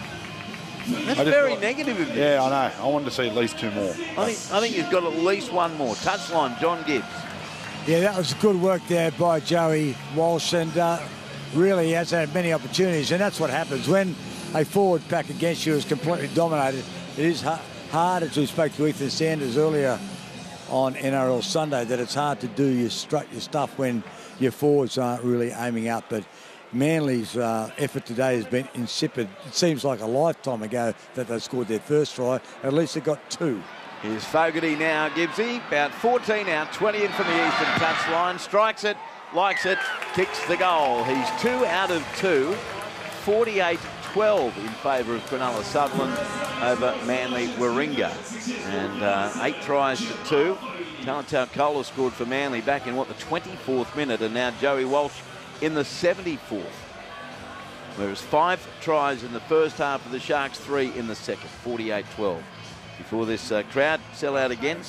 That's very negative of you. Yeah, I know. I wanted to see at least 2 more. I think he's got at least 1 more. Touchline, John Gibbs. Yeah, that was good work there by Joey Walsh, and really has had many opportunities, and that's what happens when a forward pack against you is completely dominated. It is hard, as we spoke to Ethan Sanders earlier on NRL Sunday, that it's hard to do your stuff when your forwards aren't really aiming up. But Manly's effort today has been insipid. It seems like a lifetime ago that they scored their first try. At least they got 2. Here's Fogarty now, Gibbsy. About 14 out, 20 in from the eastern touchline. Strikes it, likes it, kicks the goal. He's 2 out of 2. 48-12 in favour of Cronulla Sutherland over Manly Warringah. And 8 tries to 2. Talatau Kola scored for Manly back in, the 24th minute, and now Joey Walsh in the 74th. Whereas 5 tries in the first half of the Sharks, 3 in the second, 48-12. Before this crowd sell out again,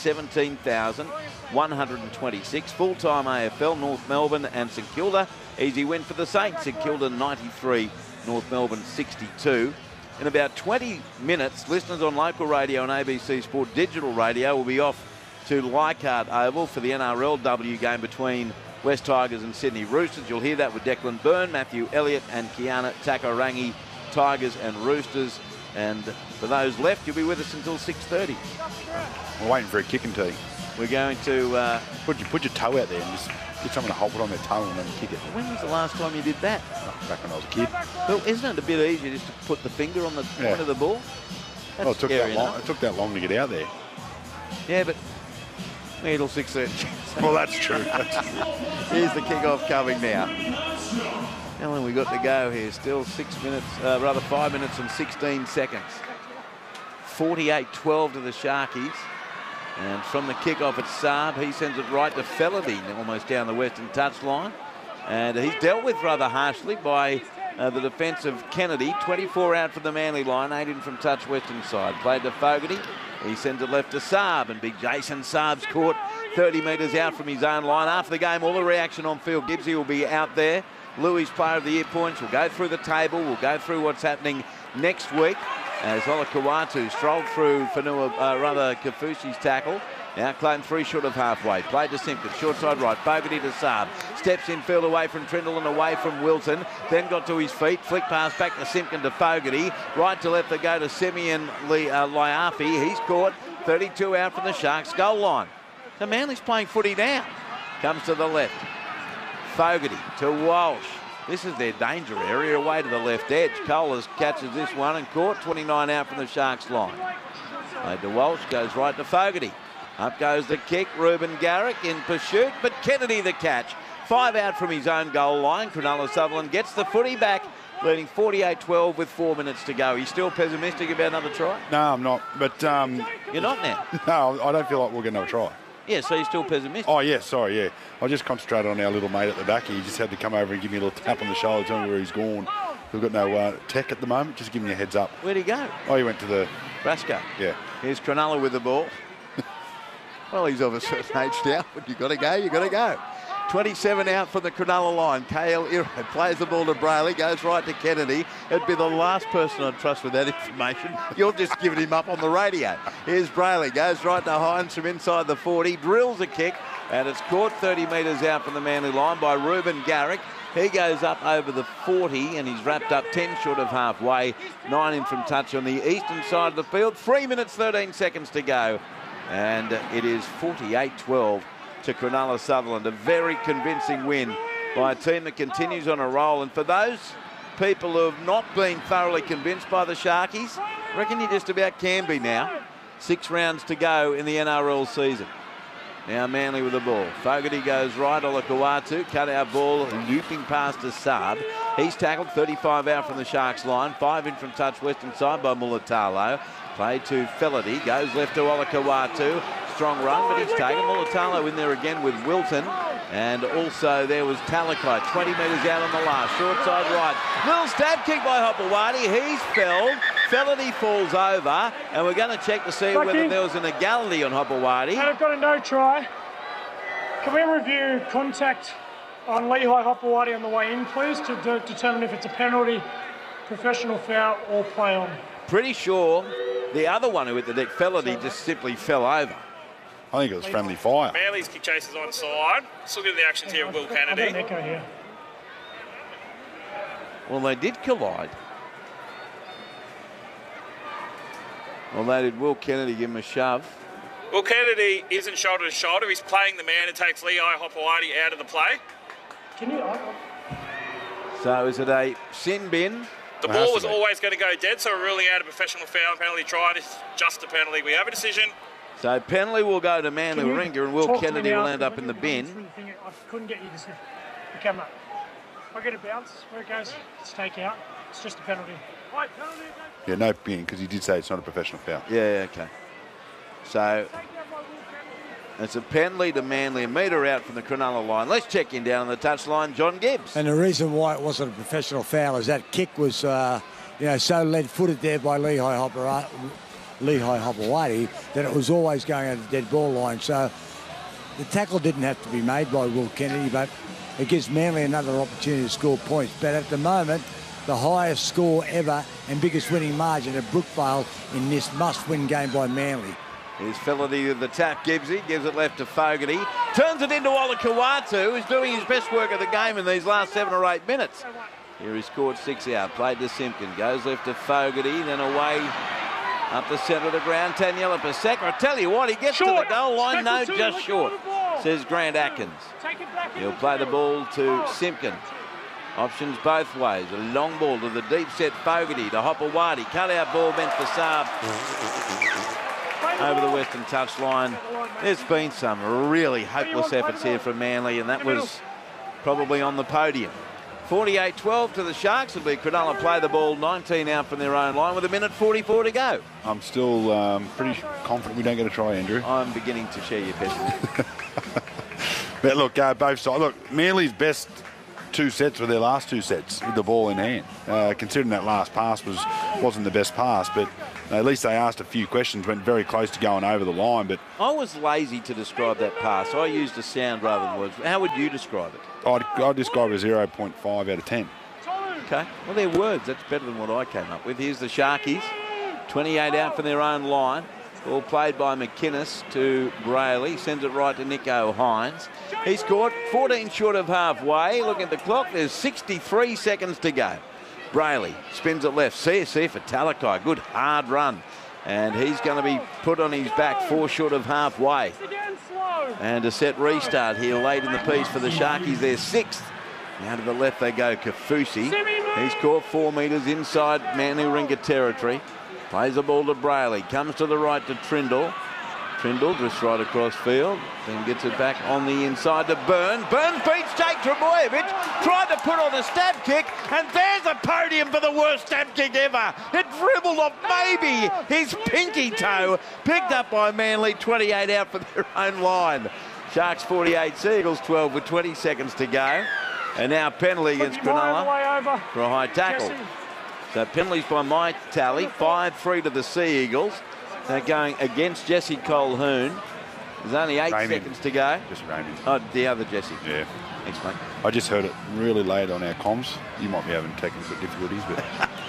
17,126. Full-time AFL, North Melbourne and St Kilda. Easy win for the Saints. St Kilda 93, North Melbourne 62. In about 20 minutes, listeners on local radio and ABC Sport Digital Radio will be off to Leichhardt Oval for the NRLW game between West Tigers and Sydney Roosters. You'll hear that with Declan Byrne, Matthew Elliott and Kiana Takarangi, Tigers and Roosters. And for those left, you'll be with us until 6:30. We're waiting for a kicking tee. We're going to... Put your toe out there and just get someone to hold it on their toe and then kick it. When was the last time you did that? Back when I was a kid. Well, isn't it a bit easier just to put the finger on the point of the ball? That's well, it took that long. enough. It took that long to get out there. Yeah, but till 6:30. Well, that's true. Here's the kick-off coming now. How long we got to go here? Still 5 minutes and 16 seconds. 48-12 to the Sharkies. And from the kickoff at Saab, he sends it right to Fellerty, almost down the western touchline. And he's dealt with rather harshly by the defence of Kennedy. 24 out from the Manly line, 8 in from touch western side. Played to Fogarty. He sends it left to Saab, and big Jason Saab's caught 30 metres out from his own line. After the game, all the reaction on field. Gibbsy will be out there. Louis Player of the Year points. We'll go through the table. We'll go through what's happening next week. As Olakau'atu strolled through Kafushi's tackle. Now claimed 3 short of halfway. Played to Simpkins, short side right. Fogarty to Saab. Steps in field away from Trindle and away from Wilton. Then got to his feet. Flick pass back to Simpkin to Fogarty. Right to left they go to Simeon Liafi. He's caught. 32 out from the Sharks goal line. So Manly's playing footy now. Comes to the left. Fogarty to Walsh. This is their danger area, away to the left edge. Colas catches this one and caught. 29 out from the Sharks line. Played to Walsh, goes right to Fogarty. Up goes the kick. Ruben Garrick in pursuit, but Kennedy the catch. 5 out from his own goal line. Cronulla Sutherland gets the footy back, leading 48-12 with 4 minutes to go. He's still pessimistic about another try? No, I'm not. But You're not now? No, I don't feel like we're going to have a try. Yeah, so you're still pessimistic? Oh, yeah, sorry, yeah. I just concentrated on our little mate at the back. He just had to come over and give me a little tap on the shoulder, tell me where he's gone. We've got no tech at the moment, just giving you a heads up. Where'd he go? Oh, he went to the... Brasco. Yeah. Here's Cronulla with the ball. Well, he's of a certain age now, but you've got to go, you've got to go. 27 out from the Cronulla line. KL Iro plays the ball to Brayley, goes right to Kennedy. It'd be the last person I'd trust with that information. You're just giving him up on the radio. Here's Brayley, goes right to Hines from inside the 40, drills a kick, and it's caught 30 metres out from the Manly line by Ruben Garrick. He goes up over the 40 and he's wrapped up 10 short of halfway. 9 in from touch on the eastern side of the field. 3 minutes, 13 seconds to go. And it is 48-12 to Cronulla Sutherland. A very convincing win by a team that continues on a roll. And for those people who have not been thoroughly convinced by the Sharkies, I reckon you just about can be now. 6 rounds to go in the NRL season. Now Manly with the ball. Fogarty goes right. Olakau'atu cut out ball, looping past to Saab. He's tackled 35 out from the Sharks line. 5 in from touch western side by Mulatalo. Played to Fellerty, goes left to Olakau'atu. Strong run, but he's taken. Mulatalo in there again with Wilton. And also there was Talakai, 20 metres out on the last. Short side right. Little stab kick by Hopewadi. He's felled. Fellerty falls over. And we're going to check to see whether there was an egality on Hopewadi. And I've got a no try. Can we review contact on Lehigh Hopewadi on the way in, please, to determine if it's a penalty, professional foul, or play on? Pretty sure the other one who hit the deck, Fellerty, just simply fell over. I think it was friendly fire. Manly's kick chase is onside. Let's look at the actions here of Will Kennedy. I've got an echo here. Well, they did collide. Well, they did Will Kennedy give him a shove. Will Kennedy isn't shoulder to shoulder. He's playing the man and takes Lehigh Hopewadi out of the play. Can you... So is it a sin bin? The ball was always going to go dead, so we're ruling out a professional foul and penalty try. This is just a penalty. We have a decision. So penalty will go to Manly Warringah and Will Kennedy will end up in the bin. I couldn't get you to see the camera. I get a bounce. Where it goes, it's take out. It's just a penalty. Yeah, no bin, because he did say it's not a professional foul. Yeah, okay. So it's a penalty to Manly, a metre out from the Cronulla line. Let's check in down on the touchline, John Gibbs. And the reason why it wasn't a professional foul is that kick was, so lead-footed there by Lehigh Hopewadi that it was always going over the dead ball line. So the tackle didn't have to be made by Will Kennedy, but it gives Manly another opportunity to score points. But at the moment, the highest score ever and biggest winning margin at Brookvale in this must-win game by Manly. Here's Fellerty with the tap. Gibbsy gives it left to Fogarty. Turns it into Olakau'atu, who's doing his best work of the game in these last 7 or 8 minutes. Here he's scored 6 out. Played to Simpkin. Goes left to Fogarty. Then away up the centre of the ground. Taniela Paseka. I tell you what, he gets short. to the goal line. No, just short, says Grant Atkins. He'll play the ball to Simpkin. Options both ways. A long ball to the deep set Fogarty to Hopewadi. Cut out ball meant for Saab. Over the western touchline. There's been some really hopeless efforts here from Manly, and that was probably on the podium. 48-12 to the Sharks. It'll be Cronulla play the ball 19 out from their own line with 1:44 to go. I'm still pretty confident we don't get a try, Andrew. I'm beginning to share your pessimism. But look, both sides. Look, Manly's best 2 sets were their last 2 sets with the ball in hand. Considering that last pass wasn't the best pass, but at least they asked a few questions, went very close to going over the line. But I was lazy to describe that pass. I used a sound rather than words. How would you describe it? I'd describe it as 0.5 out of 10. Okay, well, they're words. That's better than what I came up with. Here's the Sharkies. 28 out from their own line. Ball played by McInnes to Brayley. Sends it right to Nicho Hines. He scored 14 short of halfway. Look at the clock. There's 63 seconds to go. Brayley spins it left. CSC for Talakai. Good hard run. And he's going to be put on his back 4 short of halfway. And a set restart here late in the piece for the Sharkies. They're 6th. Now to the left they go. Kafusi. He's caught 4 metres inside Manly Ringa territory. Plays the ball to Brayley. Comes to the right to Trindle. Trindle just right across field. Then gets it back on the inside to Burns. Burns beats Jake Trebojevic. Tried to put on a stab kick. And there's a podium for the worst stab kick ever. It dribbled off maybe his pinky toe. Picked up by Manly. 28 out for their own line. Sharks 48, Seagulls 12 with 20 seconds to go. And now penalty against Cronulla for a high tackle. So penalties by my tally, 5-3 to the Sea Eagles. They're going against Jesse Colquhoun. There's only 8 seconds to go. Just Raymond. Oh, the other Jesse. Yeah. Thanks, mate. I just heard it really late on our comms. You might be having technical difficulties, but...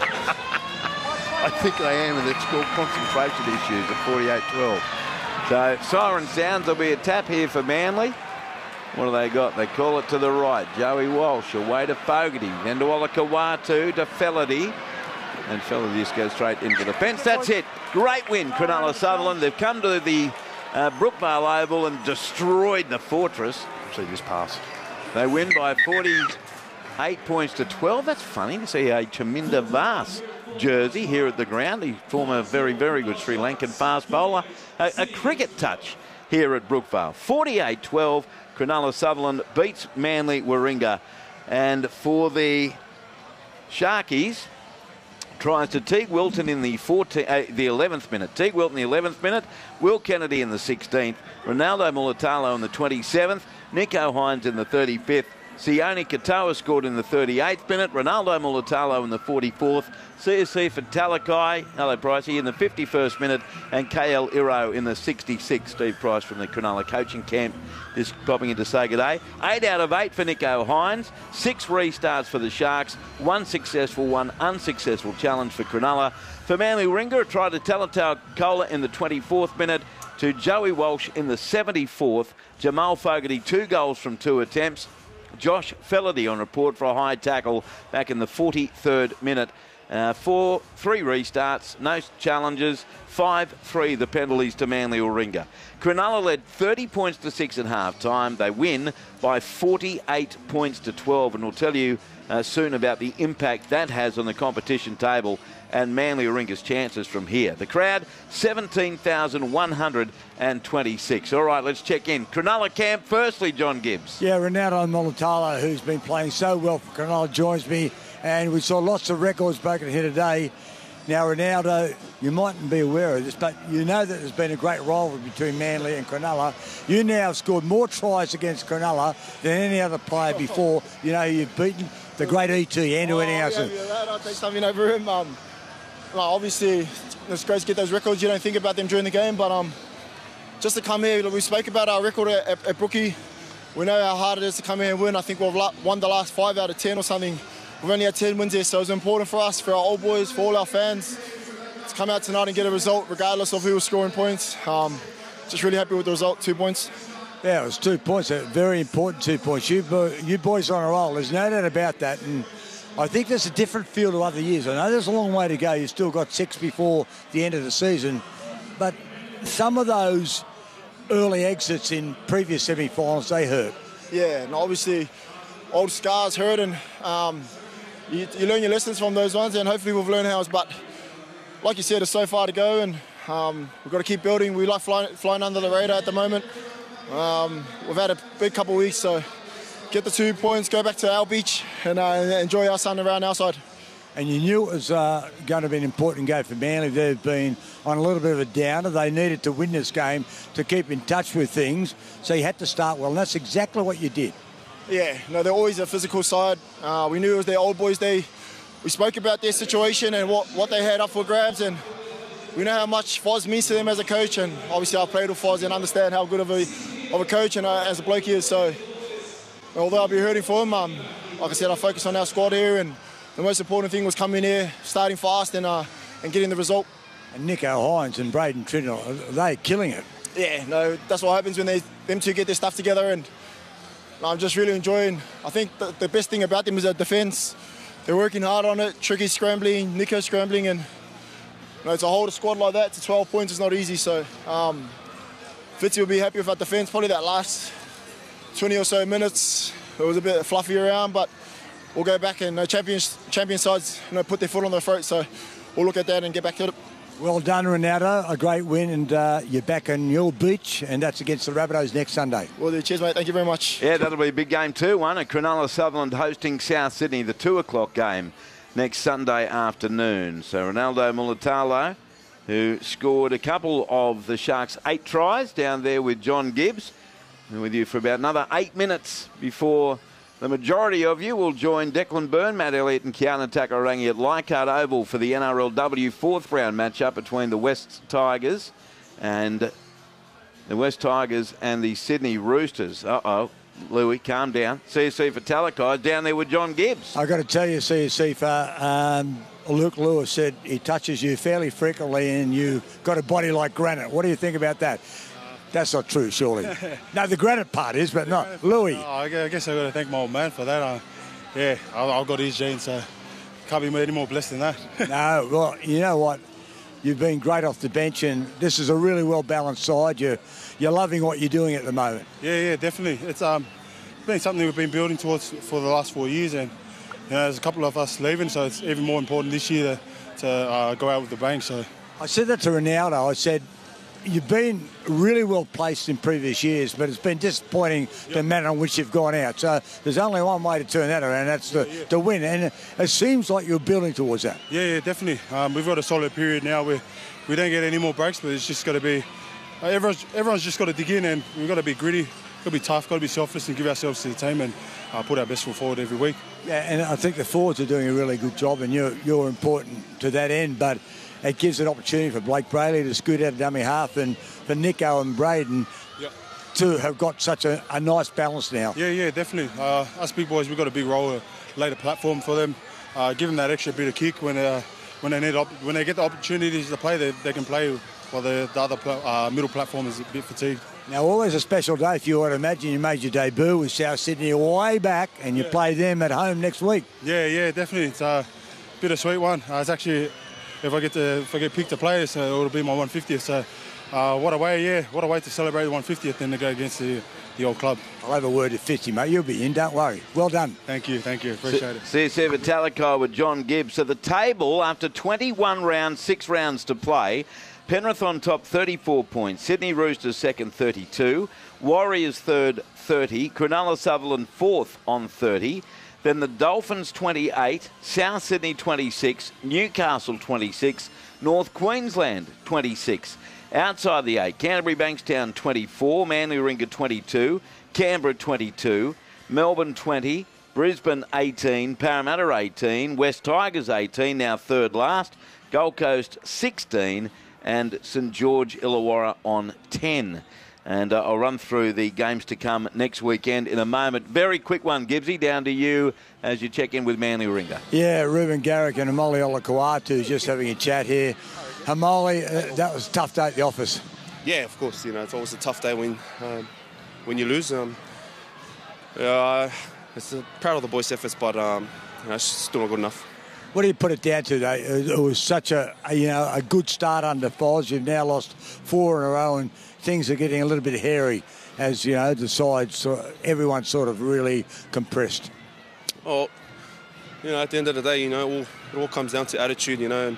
I think I am, and it's called concentration issues at 48-12. So siren sounds. There'll be a tap here for Manly. What do they got? They call it to the right. Joey Walsh away to Fogarty. Then to Olakau'atu to Felady. And Felady just goes straight into the fence. That's it. Great win, Cronulla Sutherland. They've come to the Brookvale Oval and destroyed the Fortress. See this pass. They win by 48 points to 12. That's funny to see a Chaminda Vas jersey here at the ground. The former very, very good Sri Lankan fast bowler. A cricket touch here at Brookvale. 48-12. Cronulla Sutherland beats Manly Warringah. And for the Sharkies, tries to Teague Wilton in the 11th minute. Teague Wilton in the 11th minute. Will Kennedy in the 16th. Ronaldo Mulitalo in the 27th. Nicho Hines in the 35th. Sione Katoa scored in the 38th minute. Ronaldo Mulitalo in the 44th. CSC for Talakai, hello Pricey, in the 51st minute. And KL Iro in the 66th. Steve Price from the Cronulla coaching camp just popping in to say good day. 8 out of 8 for Nicho Hines. 6 restarts for the Sharks. 1 successful, 1 unsuccessful challenge for Cronulla. For Manly Warringah, tried to Talatau Kola in the 24th minute. To Joey Walsh in the 74th. Jamal Fogarty 2 goals from 2 attempts. Josh Felady on report for a high tackle back in the 43rd minute. 3 restarts, no challenges, 5-3 the penalties to Manly Warringah. Cronulla led 30 points to 6 at half-time. They win by 48 points to 12, and we'll tell you soon about the impact that has on the competition table and Manly Warringah's chances from here. The crowd, 17,126. All right, let's check in. Cronulla camp, firstly, John Gibbs. Yeah, Ronaldo Mulitalo, who's been playing so well for Cronulla, joins me. And we saw lots of records broken here today. Now, Ronaldo, you mightn't be aware of this, but you know that there's been a great rivalry between Manly and Cronulla. You now have scored more tries against Cronulla than any other player before. You know, you've beaten the great E.T. Andrew Eddington. I'll take something over him. Obviously, it's great to get those records. You don't think about them during the game, but just to come here, we spoke about our record at Brookie. We know how hard it is to come here and win. I think we've won the last 5 out of 10 or something. We've only had 10 wins here, so it's important for us, for our old boys, for all our fans, to come out tonight and get a result, regardless of who was scoring points. Just really happy with the result, 2 points. Yeah, it was 2 points, a very important 2 points. You boys are on a roll, there's no doubt about that. And I think there's a different feel to other years. I know there's a long way to go. You've still got 6 before the end of the season. But some of those early exits in previous semi-finals, they hurt. Yeah, and obviously old scars hurt, and you learn your lessons from those ones, and hopefully we've learned ours. But like you said, it's so far to go, and we've got to keep building. We like flying under the radar at the moment. We've had a big couple of weeks, so get the 2 points, go back to our beach, and enjoy our sun around our side. And you knew it was going to be an important game for Manly. They've been on a little bit of a downer. They needed to win this game to keep in touch with things, so you had to start well, and that's exactly what you did. Yeah, no, they're always a physical side. We knew it was their old boys' day. We spoke about their situation and what they had up for grabs, and we know how much Foz means to them as a coach, and obviously I played with Foz and understand how good of a coach and as a bloke he is. So although I'll be hurting for him, like I said, I focus on our squad here, and the most important thing was coming here, starting fast and getting the result. And Nicho Hynes and Braden Trindle, they're killing it. Yeah, no, that's what happens when them two get their stuff together, and I'm just really enjoying. I think the best thing about them is their defence. They're working hard on it. Tricky scrambling, Nicho scrambling, and to hold a squad like that to 12 points is not easy. So Fitzy will be happy with our defence. Probably that last 20 or so minutes, it was a bit fluffy around, but we'll go back and champion sides put their foot on their throat. So we'll look at that and get back to it. Well done, Ronaldo. A great win, and you're back on your beach, and that's against the Rabbitohs next Sunday. Well, cheers, mate. Thank you very much. Yeah, that'll be a big game too, one. And Cronulla Sutherland hosting South Sydney, the 2 o'clock game next Sunday afternoon. So Ronaldo Mulitalo, who scored a couple of the Sharks' 8 tries down there with John Gibbs, and with you for about another 8 minutes before the majority of you will join Declan Byrne, Matt Elliott and Kiana Takarangi at Leichhardt Oval for the NRLW 4th round matchup between the West Tigers and the Sydney Roosters. Uh-oh, Louis, calm down. CSC for Talakai down there with John Gibbs. I've got to tell you, CSC for Luke Lewis said he touches you fairly frequently and you've got a body like granite. What do you think about that? That's not true, surely. No, the granite part is, but not Louis. I guess I've got to thank my old man for that. Yeah, I've got his genes, so can't be any more blessed than that. No, well, you know what? You've been great off the bench, and this is a really well-balanced side. You're loving what you're doing at the moment. Yeah, definitely. It's been something we've been building towards for the last 4 years, and there's a couple of us leaving, so it's even more important this year to go out with the bang. So I said that to Ronaldo. I said, you've been really well placed in previous years, but it's been disappointing the manner in which you've gone out. So there's only one way to turn that around, that's to win. And it seems like you're building towards that. Yeah, definitely. We've got a solid period now where we don't get any more breaks, but it's just got to be everyone's just got to dig in, and we've got to be gritty, got to be tough, got to be selfless, and give ourselves to the team and put our best foot forward every week. Yeah, and I think the forwards are doing a really good job, and you're important to that end, but it gives an opportunity for Blake Brayley to scoot out of dummy half, and for Nicho and Braden to have got such a nice balance now. Yeah, definitely. Us big boys, we've got a big role, laid a platform for them, give them that extra bit of kick when they get the opportunities to play, they can play, while the other middle platform is a bit fatigued. Now, always a special day for you. I'd imagine you made your debut with South Sydney way back, and you play them at home next week. Yeah, definitely. It's a bittersweet one. It's actually, if I get picked to play, so it'll be my 150th. So what a way to celebrate the 150th and to go against the old club. I'll have a word at 50, mate. You'll be in, don't worry. Well done. Thank you. Appreciate it. CSC Talakai with John Gibbs. So the table, after 21 rounds, 6 rounds to play, Penrith on top, 34 points. Sydney Roosters second, 32. Warriors third, 30. Cronulla Sutherland fourth on 30. Then the Dolphins 28, South Sydney 26, Newcastle 26, North Queensland 26. Outside the 8, Canterbury Bankstown 24, Manly Warringah 22, Canberra 22, Melbourne 20, Brisbane 18, Parramatta 18, West Tigers 18, now third last, Gold Coast 16, and St George Illawarra on 10. And I'll run through the games to come next weekend in a moment. Very quick one, Gibbsy, down to you as you check in with Manly Warringah. Yeah, Ruben Garrick and Hamoli Olakuatu just having a chat here. Hamoli, that was a tough day at the office. Yeah, of course. It's always a tough day when you lose. It's proud of the boys' efforts, but it's still not good enough. What do you put it down to, though? It was such a good start under Foz. You've now lost 4 in a row, and things are getting a little bit hairy as, the sides, everyone's sort of really compressed. Well, at the end of the day, it all comes down to attitude, and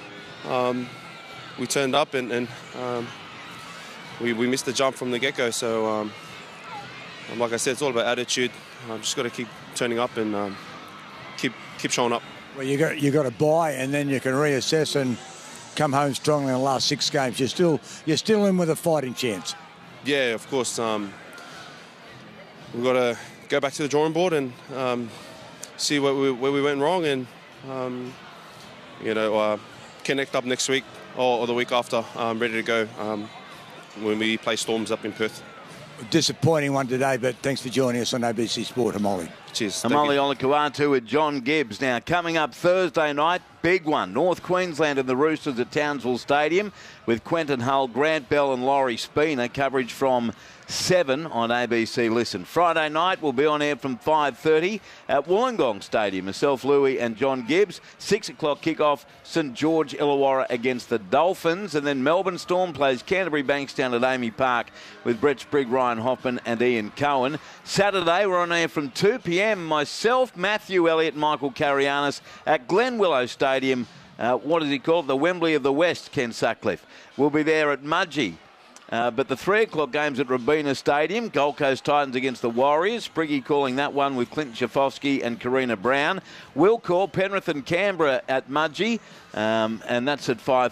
we turned up and we missed the jump from the get-go. So, like I said, it's all about attitude. Just got to keep turning up and keep showing up. Well, you got to buy, and then you can reassess and come home strongly in the last 6 games. You're still in with a fighting chance. Yeah, of course. We've got to go back to the drawing board and see where we went wrong, and connect up next week or the week after. Ready to go when we play Storms up in Perth. Disappointing one today, but thanks for joining us on ABC Sport, Hamali. Cheers. Hamali Olakau'atu with John Gibbs. Now, coming up Thursday night, big one. North Queensland and the Roosters at Townsville Stadium with Quentin Hull, Grant Bell and Laurie Spina. Coverage from 7 on ABC Listen. Friday night we'll be on air from 5:30 at Wollongong Stadium. Myself, Louis and John Gibbs. 6 o'clock kickoff, St George Illawarra against the Dolphins. And then Melbourne Storm plays Canterbury Bankstown at Amy Park with Brett Sprigg, Ryan Hoffman and Ian Cohen. Saturday we're on air from 2 p.m. Myself, Matthew Elliott, Michael Carianis at Glen Willow Stadium. What is it called? The Wembley of the West, Ken Sutcliffe. We'll be there at Mudgee. But the 3 o'clock games at Robina Stadium, Gold Coast Titans against the Warriors. Spriggy calling that one with Clint Schafowski and Karina Brown. We'll call Penrith and Canberra at Mudgee, and that's at 5.